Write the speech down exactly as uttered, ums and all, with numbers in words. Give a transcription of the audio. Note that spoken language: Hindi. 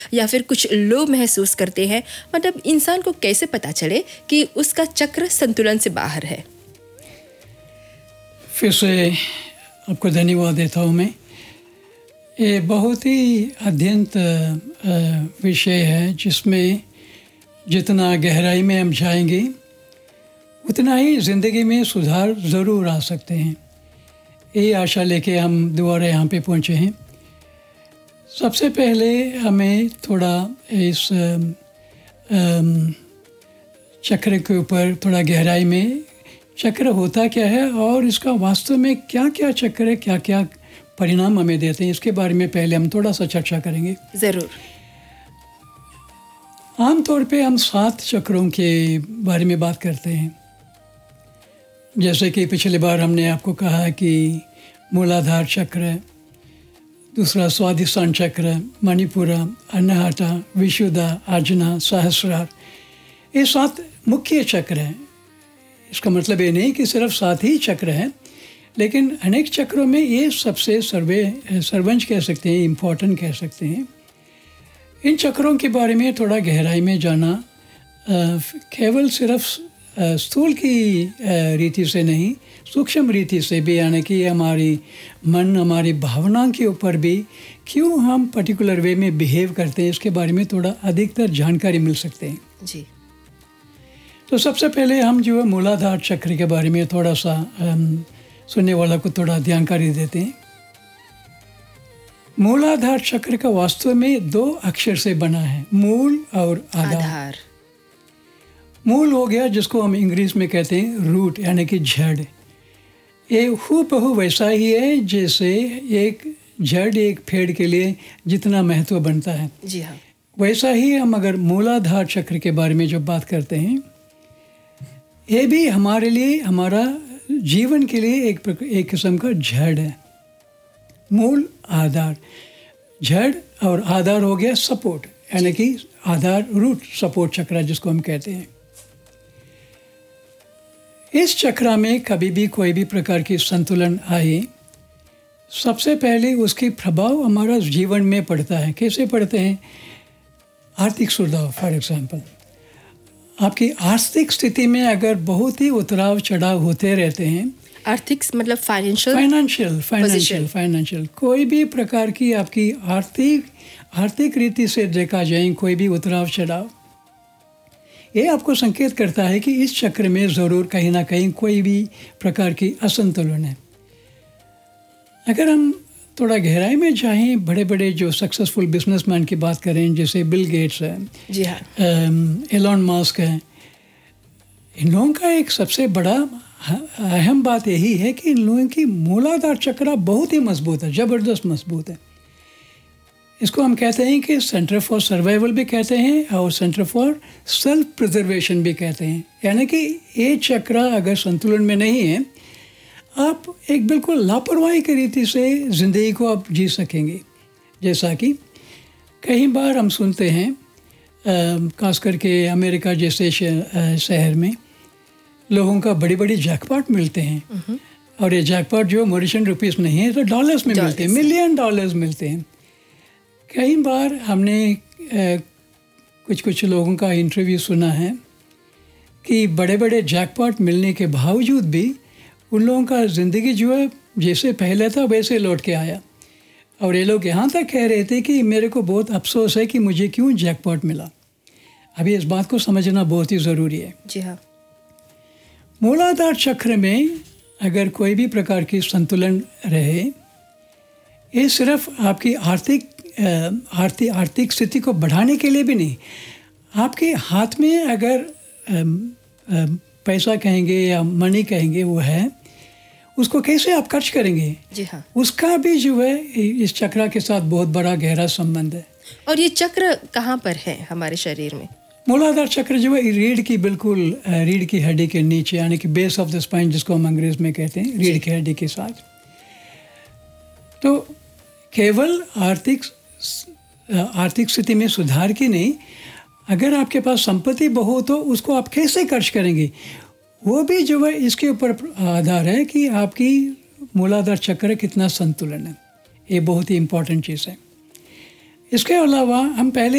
या फिर कुछ लो महसूस करते हैं, मतलब इंसान को कैसे पता चले कि उसका चक्र संतुलन से बाहर है? फिर से आपको धन्यवाद देता हूँ मैं। ये बहुत ही अत्यंत विषय है जिसमें जितना गहराई में हम जाएंगे उतना ही ज़िंदगी में सुधार ज़रूर आ सकते हैं। ये आशा लेके हम दोबारा यहाँ पे पहुँचे हैं। सबसे पहले हमें थोड़ा इस चक्र के ऊपर थोड़ा गहराई में, चक्र होता क्या है और इसका वास्तव में क्या क्या चक्र है, क्या क्या परिणाम हमें देते हैं, इसके बारे में पहले हम थोड़ा सा चर्चा करेंगे। ज़रूर। आमतौर पे हम सात चक्रों के बारे में बात करते हैं। जैसे कि पिछले बार हमने आपको कहा कि मूलाधार चक्र, दूसरा स्वादिष्टान चक्र, मणिपुरा, अनाहता, विशुद्धा, आजना, सहस्रार, ये सात मुख्य चक्र हैं। इसका मतलब ये नहीं कि सिर्फ सात ही चक्र हैं, लेकिन अनेक चक्रों में ये सबसे सर्वे सर्वंच कह सकते हैं, इम्पोर्टेंट कह सकते हैं। इन चक्रों के बारे में थोड़ा गहराई में जाना केवल सिर्फ स्थूल की रीति से नहीं, सूक्ष्म रीति से भी, यानी कि हमारी मन, हमारी भावनाओं के ऊपर भी क्यों हम पर्टिकुलर वे में बिहेव करते हैं, इसके बारे में थोड़ा अधिकतर जानकारी मिल सकते हैं। जी। तो सबसे पहले हम जो है मूलाधार चक्र के बारे में थोड़ा सा हम, सुनने वाला को थोड़ा जानकारी देते हैं। मूलाधार चक्र का वास्तव में दो अक्षर से बना है, मूल और आधार। आधार। मूल हो गया जिसको हम इंग्लिश में कहते हैं रूट, यानी कि जड़। ये हूबहू वैसा ही है जैसे एक जड़ एक पेड़ के लिए जितना महत्व बनता है। जी हाँ। वैसा ही हम अगर मूलाधार चक्र के बारे में जो बात करते हैं, ये भी हमारे लिए, हमारा जीवन के लिए एक एक किस्म का जड़ है। मूल, आधार। जड़ और आधार हो गया सपोर्ट, यानी कि आधार, रूट, सपोर्ट चक्र जिसको हम कहते हैं। इस चक्र में कभी भी कोई भी प्रकार की संतुलन आए, सबसे पहले उसकी प्रभाव हमारा जीवन में पड़ता है। कैसे पड़ते हैं? आर्थिक सुधार। फॉर एग्जांपल, आपकी आर्थिक स्थिति में अगर बहुत ही उतराव चढ़ाव होते रहते हैं, आर्थिक मतलब फाइनेंशियल फाइनेंशियल फाइनेंशियल फाइनेंशियल कोई भी प्रकार की आपकी आर्थिक आर्थिक रीति से देखा जाए कोई भी उतराव चढ़ाव, ये आपको संकेत करता है कि इस चक्र में ज़रूर कहीं ना कहीं कोई भी प्रकार की असंतुलन है। अगर हम थोड़ा गहराई में जाएं, बड़े बड़े जो सक्सेसफुल बिजनेसमैन की बात करें, जैसे बिल गेट्स है, जी हाँ, एलॉन मस्क है, इन लोगों का एक सबसे बड़ा अहम बात यही है कि इन लोगों की मूलाधार चक्र बहुत ही मजबूत है, ज़बरदस्त मजबूत है। इसको हम कहते हैं कि सेंटर फॉर सर्वाइवल भी कहते हैं और सेंटर फॉर सेल्फ प्रिजर्वेशन भी कहते हैं। यानी कि ये चक्र अगर संतुलन में नहीं है, आप एक बिल्कुल लापरवाही की रीति से ज़िंदगी को आप जी सकेंगे। जैसा कि कई बार हम सुनते हैं, खास करके अमेरिका जैसे शहर में लोगों का बड़ी बड़ी जैकपॉट मिलते हैं, और ये जैकपॉट जो मॉरिशियन रुपीस नहीं है तो डॉलर्स में मिलते हैं, मिलियन डॉलर्स मिलते हैं। कई बार हमने कुछ कुछ लोगों का इंटरव्यू सुना है कि बड़े बड़े जैकपॉट मिलने के बावजूद भी उन लोगों का ज़िंदगी जो है जैसे पहले था वैसे लौट के आया, और ये लोग यहाँ तक कह रहे थे कि मेरे को बहुत अफसोस है कि मुझे क्यों जैकपॉट मिला। अभी इस बात को समझना बहुत ही ज़रूरी है। जी हाँ। मूलाधार चक्र में अगर कोई भी प्रकार की संतुलन रहे, ये सिर्फ आपकी आर्थिक आर्थिक आर्थिक स्थिति को बढ़ाने के लिए भी नहीं, आपके हाथ में अगर आ, आ, पैसा कहेंगे या मनी कहेंगे वो है, उसको कैसे आप खर्च करेंगे, जी हाँ, उसका भी जो है इस चक्र के साथ बहुत बड़ा गहरा संबंध है। और ये चक्र कहाँ पर है हमारे शरीर में? मूलाधार चक्र जो है रीढ़ की बिल्कुल रीढ़ की हड्डी के नीचे, यानी कि बेस ऑफ द स्पाइन जिसको हम अंग्रेज में कहते हैं, रीढ़ की हड्डी के साथ। तो केवल आर्थिक आर्थिक स्थिति में सुधार की नहीं, अगर आपके पास संपत्ति बहुत हो उसको आप कैसे खर्च करेंगे, वो भी जो है इसके ऊपर आधार है कि आपकी मूलाधार चक्र कितना संतुलन है। ये बहुत ही इम्पोर्टेंट चीज़ है। इसके अलावा हम पहले